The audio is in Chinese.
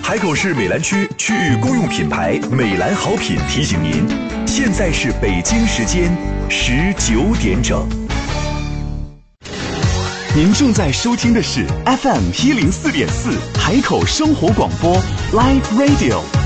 海口市美兰区区域公用品牌美兰好品提醒您，现在是北京时间19点整。您正在收听的是 FM 104.4海口生活广播 Live Radio。